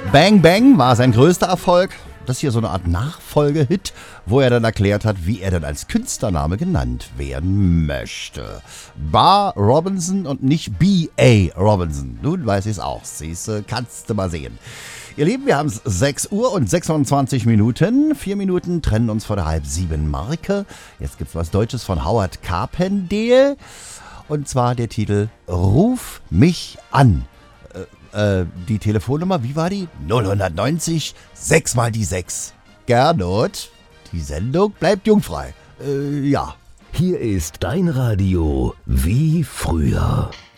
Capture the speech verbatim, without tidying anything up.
Bang Bang war sein größter Erfolg. Das ist hier so eine Art Nachfolgehit, wo er dann erklärt hat, wie er dann als Künstlername genannt werden möchte. Bar Robinson und nicht B A Robinson. Nun weiß ich es auch. Siehste, kannst du mal sehen. Ihr Lieben, wir haben es sechs Uhr und sechsundzwanzig Minuten. Vier Minuten trennen uns vor der halb sieben Marke. Jetzt gibt's was Deutsches von Howard Carpendale. Und zwar der Titel Ruf mich an. Äh, die Telefonnummer, wie war die? null neunzig, sechs mal die sechs. Gernot, die Sendung bleibt jungfrei. Äh, ja. Hier ist dein Radio wie früher.